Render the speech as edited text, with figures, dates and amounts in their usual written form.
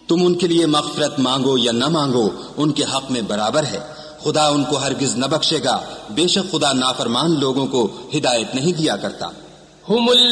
तुम उनके लिए मग़फ़िरत मांगो या न मांगो, उनके हक में बराबर है। खुदा उनको हरगिज न बख्शेगा। बेशक खुदा नाफरमान लोगों को हिदायत नहीं दिया करता।